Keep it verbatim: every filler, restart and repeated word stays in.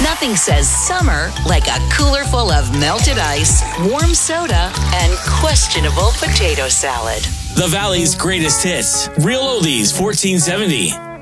Nothing says summer like a cooler full of melted ice, warm soda, and questionable potato salad. The Valley's greatest hits. Real Oldies fourteen seventy.